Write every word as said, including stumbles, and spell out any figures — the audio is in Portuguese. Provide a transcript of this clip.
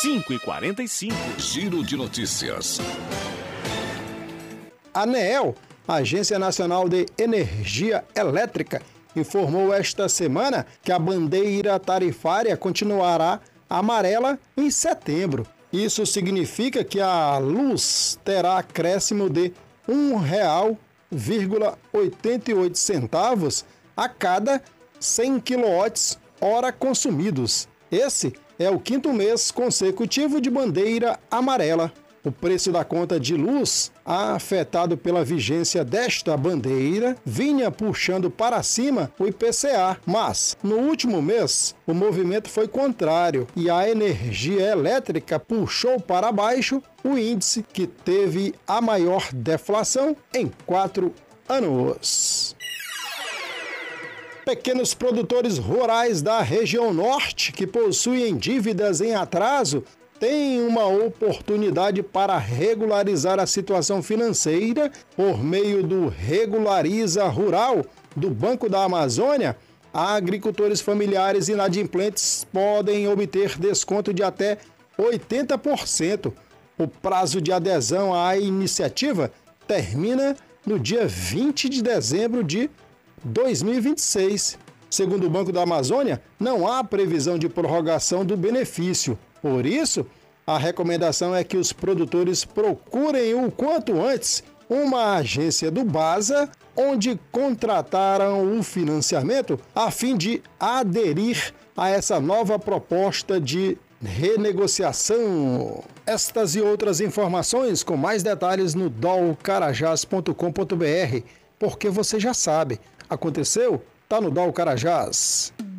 cinco e quarenta e cinco. Giro de notícias. A ANEEL, Agência Nacional de Energia Elétrica, informou esta semana que a bandeira tarifária continuará amarela em setembro. Isso significa que a luz terá acréscimo de um real e oitenta e oito centavos a cada cem quilowatt-hora consumidos. Esse é o quinto mês consecutivo de bandeira amarela. O preço da conta de luz, afetado pela vigência desta bandeira, vinha puxando para cima o I P C A, mas no último mês o movimento foi contrário e a energia elétrica puxou para baixo o índice que teve a maior deflação em quatro anos. Pequenos produtores rurais da região norte que possuem dívidas em atraso têm uma oportunidade para regularizar a situação financeira por meio do Regulariza Rural do Banco da Amazônia. Agricultores familiares inadimplentes podem obter desconto de até oitenta por cento. O prazo de adesão à iniciativa termina no dia vinte de dezembro de dois mil e vinte e seis. Segundo o Banco da Amazônia, não há previsão de prorrogação do benefício. Por isso, a recomendação é que os produtores procurem o quanto antes uma agência do BASA onde contrataram o financiamento a fim de aderir a essa nova proposta de renegociação. Estas e outras informações com mais detalhes no dol carajás ponto com ponto br, porque você já sabe, aconteceu? Tá no Dol Carajás.